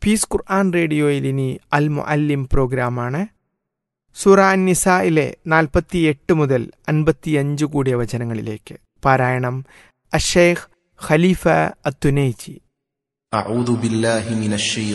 Piece ഖുർആൻ റേഡിയോയിൽ ഇനി അൽ മുഅല്ലിം പ്രോഗ്രാമാണ്. സൂറ അൻ-നിസായിലെ 48 മുതൽ 55 കൂടിയ വചനങ്ങളിലേക്ക്. പാരായണം അഷ്ശൈഖ് ഖലീഫ അത്തുനൈജി. അഊദു ബില്ലാഹി മിനശ്